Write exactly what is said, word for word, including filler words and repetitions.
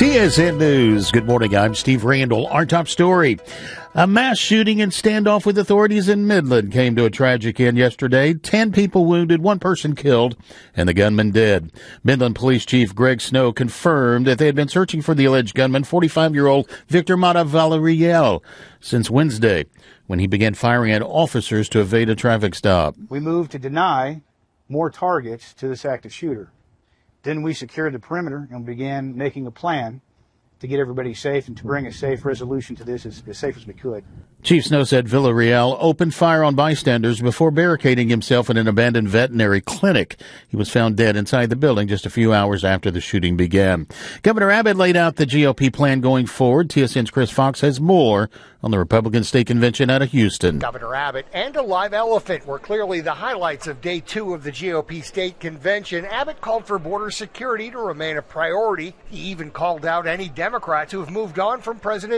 T S N News. Good morning. I'm Steve Randall. Our top story. A mass shooting and standoff with authorities in Midland came to a tragic end yesterday. Ten people wounded, one person killed, and the gunman dead. Midland Police Chief Greg Snow confirmed that they had been searching for the alleged gunman, forty-five-year-old Victor Mata Villarreal, since Wednesday, when he began firing at officers to evade a traffic stop. We moved to deny more targets to this active shooter. Then we secured the perimeter and began making a plan to get everybody safe and to bring a safe resolution to this as, as safe as we could. Chief Snow said Villarreal opened fire on bystanders before barricading himself in an abandoned veterinary clinic. He was found dead inside the building just a few hours after the shooting began. Governor Abbott laid out the G O P plan going forward. T S N's Chris Fox has more on the Republican State Convention out of Houston. Governor Abbott and a live elephant were clearly the highlights of day two of the G O P State Convention. Abbott called for border security to remain a priority. He even called out any Democrats who have moved on from President